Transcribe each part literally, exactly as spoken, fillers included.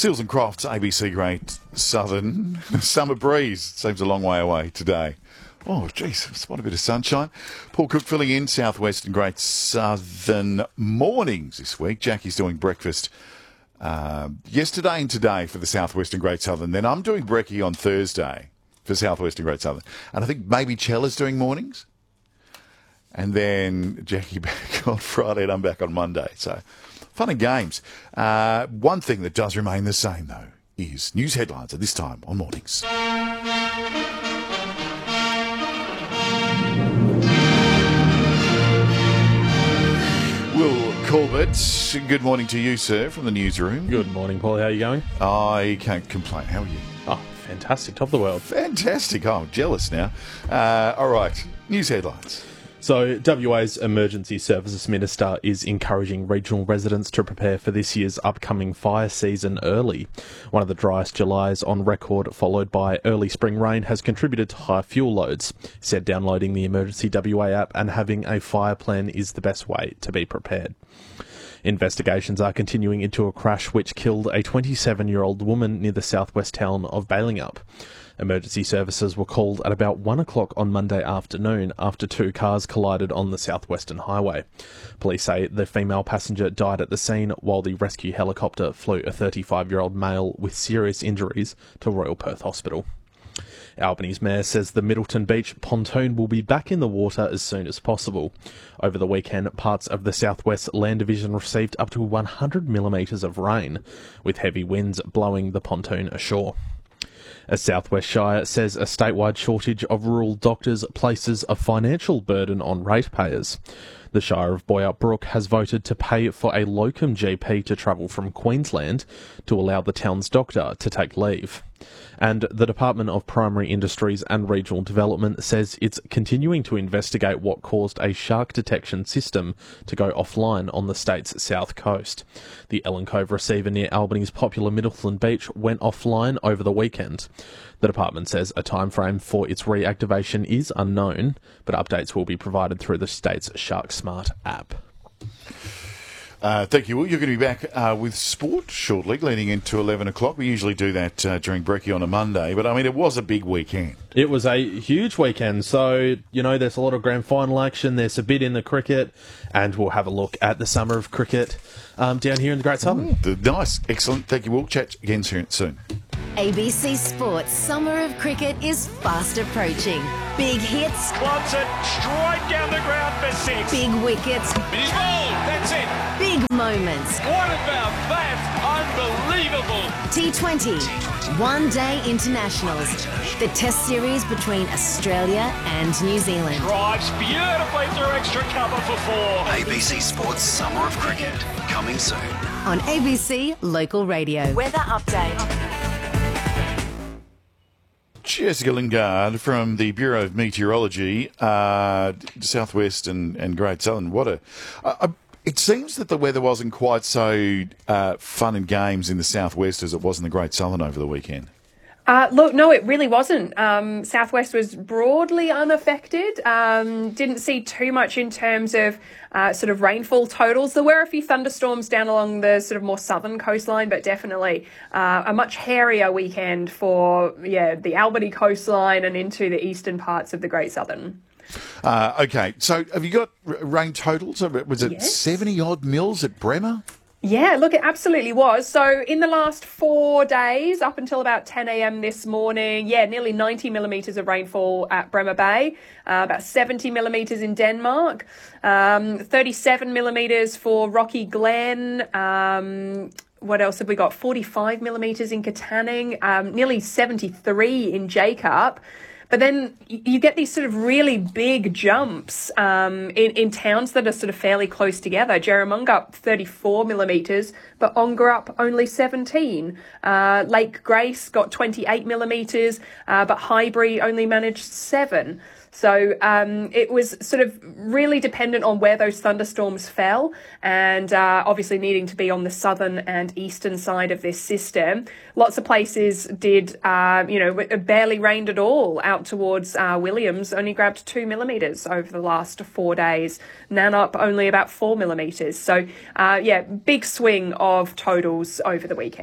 Seals and Crofts, A B C Great Southern. Summer breeze seems a long way away today. Oh, geez, what a bit of sunshine. Paul Cook filling in, Southwest and Great Southern mornings this week. Jackie's doing breakfast uh, yesterday and today for the Southwest and Great Southern. Then I'm doing brekkie on Thursday for Southwest and Great Southern. And I think maybe Chella's doing mornings. And then Jackie back on Friday and I'm back on Monday. So fun and games. Uh, one thing that does remain the same, though, is news headlines at this time on mornings. Will Corbett, good morning to you, sir, from the newsroom. Good morning, Paul. How are you going? I can't complain. How are you? Oh, fantastic. Top of the world. Fantastic. Oh, I'm jealous now. Uh, all right. News headlines. So, W A's Emergency Services Minister is encouraging regional residents to prepare for this year's upcoming fire season early. One of the driest Julys on record, followed by early spring rain, has contributed to high fuel loads. He said downloading the Emergency W A app and having a fire plan is the best way to be prepared. Investigations are continuing into a crash which killed a twenty-seven-year-old woman near the southwest town of Balingup. Emergency services were called at about one o'clock on Monday afternoon after two cars collided on the southwestern highway. Police say the female passenger died at the scene while the rescue helicopter flew a thirty-five-year-old male with serious injuries to Royal Perth Hospital. Albany's mayor says the Middleton Beach pontoon will be back in the water as soon as possible. Over the weekend, parts of the Southwest Land Division received up to one hundred millimetres of rain, with heavy winds blowing the pontoon ashore. A Southwest Shire says a statewide shortage of rural doctors places a financial burden on ratepayers. The Shire of Boyup Brook has voted to pay for a locum G P to travel from Queensland to allow the town's doctor to take leave. And the Department of Primary Industries and Regional Development says it's continuing to investigate what caused a shark detection system to go offline on the state's south coast. The Ellen Cove receiver near Albany's popular Middleton Beach went offline over the weekend. The department says a timeframe for its reactivation is unknown, but updates will be provided through the state's Shark Smart app. Uh, thank you, Will. You're going to be back uh, with sport shortly, leading into eleven o'clock. We usually do that uh, during brekkie on a Monday, but I mean, it was a big weekend. It was a huge weekend. So, you know, there's a lot of grand final action. There's a bit in the cricket, and we'll have a look at the summer of cricket um, down here in the Great Southern. Mm, nice. Excellent. Thank you, Will. Chat again soon. A B C Sports Summer of Cricket is fast approaching. Big hits. Wants it straight down the ground for six. Big wickets. He's bowled. That's it. Big moments. What about that? Unbelievable. T twenty. One Day Internationals. The test series between Australia and New Zealand. Drives beautifully through extra cover for four. A B C Sports Summer of Cricket. Coming soon. On A B C Local Radio. Weather update. Jessica Lingard from the Bureau of Meteorology, uh, Southwest and, and Great Southern. What a, uh, it seems that the weather wasn't quite so uh, fun and games in the Southwest as it was in the Great Southern over the weekend. Uh, look, no, it really wasn't. Um, Southwest was broadly unaffected. Um, didn't see too much in terms of uh, sort of rainfall totals. There were a few thunderstorms down along the sort of more southern coastline, but definitely uh, a much hairier weekend for yeah the Albany coastline and into the eastern parts of the Great Southern. Uh, okay, so have you got r- rain totals? Was it Yes. seventy odd mils at Bremer? Yeah, look, it absolutely was. So in the last four days, up until about ten a.m. this morning, yeah, nearly ninety millimetres of rainfall at Bremer Bay, uh, about seventy millimetres in Denmark, um, thirty-seven millimetres for Rocky Glen. Um, what else have we got? forty-five millimetres in Katanning, um, nearly seventy-three in Jacob. But then you get these sort of really big jumps um, in, in towns that are sort of fairly close together. Jerramungup, thirty-four millimetres, but Ongerup only seventeen. Uh, Lake Grace got twenty-eight millimetres, uh, but Highbury only managed seven. So um, it was sort of really dependent on where those thunderstorms fell, and uh, obviously needing to be on the southern and eastern side of this system. Lots of places did, uh, you know, it barely rained at all out towards uh, Williams, only grabbed two millimetres over the last four days. Nanup only about four millimetres. So, uh, yeah, big swing of totals over the weekend.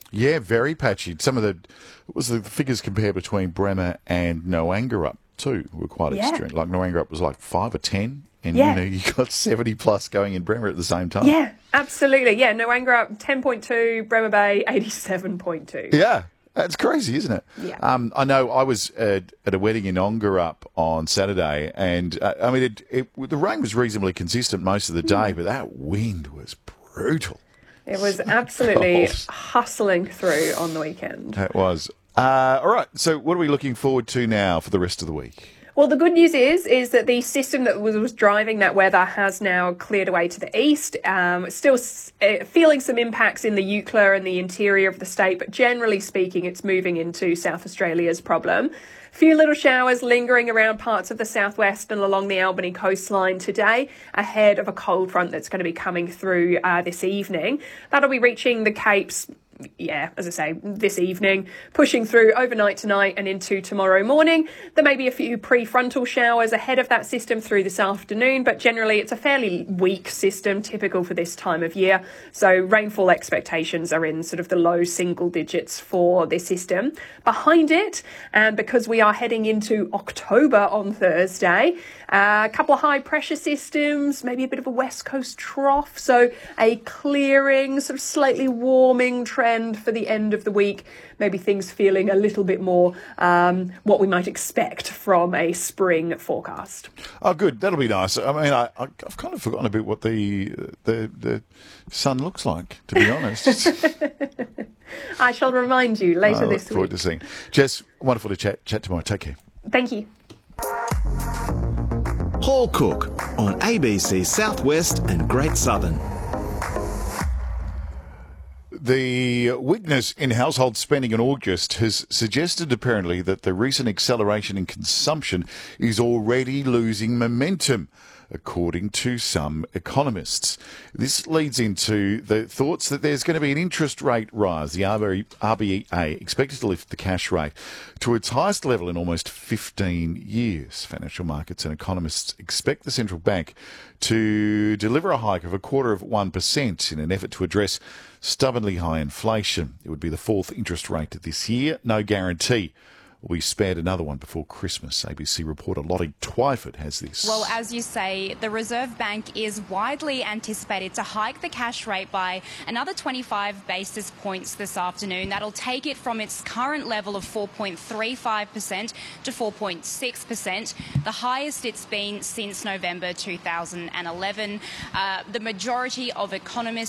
Yeah, very patchy. Some of the what was the figures compared between Bremer and Noangarup too were quite Yeah. extreme. Like Noangarup was like five or ten, and Yeah. you know you got seventy plus going in Bremer at the same time. Yeah, absolutely. Yeah, Noangarup ten point two, Bremer Bay eighty-seven point two. Yeah, that's crazy, isn't it? Yeah. Um, I know I was at, at a wedding in Ongarup on Saturday, and uh, I mean, it, it, the rain was reasonably consistent most of the day, but that wind was brutal. It was absolutely Gosh. hustling through on the weekend. That was. Uh, all right, so what are we looking forward to now for the rest of the week? Well, the good news is is that the system that was, was driving that weather has now cleared away to the east. Um, still s- uh, feeling some impacts in the Eucla and the interior of the state, but generally speaking, it's moving into South Australia's problem. Few little showers lingering around parts of the southwest and along the Albany coastline today, ahead of a cold front that's going to be coming through uh, this evening. That'll be reaching the Capes. Yeah, as I say, this evening, pushing through overnight tonight and into tomorrow morning. There may be a few prefrontal showers ahead of that system through this afternoon, but generally it's a fairly weak system, typical for this time of year. So rainfall expectations are in sort of the low single digits for this system. Behind it, and because we are heading into October on Thursday, uh, a couple of high pressure systems, maybe a bit of a west coast trough. So a clearing, sort of slightly warming trend for the end of the week, maybe things feeling a little bit more um, what we might expect from a spring forecast. Oh, good. That'll be nice. I mean, I, I, I've kind of forgotten a bit what the the the sun looks like, to be honest. I shall remind you later I look this forward week. to seeing. Jess, wonderful to chat. Chat tomorrow. Take care. Thank you. Paul Cook on A B C Southwest and Great Southern. The weakness in household spending in August has suggested apparently that the recent acceleration in consumption is already losing momentum, according to some economists. This leads into the thoughts that there's going to be an interest rate rise. The R B A expected to lift the cash rate to its highest level in almost fifteen years. Financial markets and economists expect the central bank to deliver a hike of a quarter of one percent in an effort to address stubbornly high inflation. It would be the fourth interest rate this year. No guarantee we spared another one before Christmas. A B C reporter Lottie Twyford has this. Well, as you say, the Reserve Bank is widely anticipated to hike the cash rate by another twenty-five basis points this afternoon. That'll take it from its current level of four point three five percent to four point six percent, the highest it's been since November two thousand eleven. Uh, the majority of economists